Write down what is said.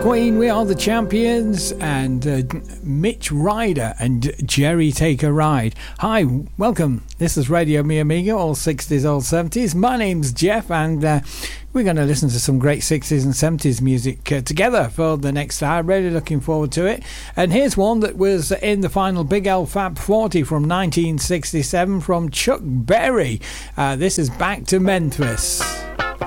Queen, We Are the Champions, and Mitch Ryder and Jerry Take a Ride. Hi, welcome. This is Radio Mi Amigo, all 60s, all 70s. My name's Jeff, and we're going to listen to some great 60s and 70s music together for the next hour. Really looking forward to it. And here's one that was in the final Big L Fab 40 from 1967 from Chuck Berry. This is Back to Memphis.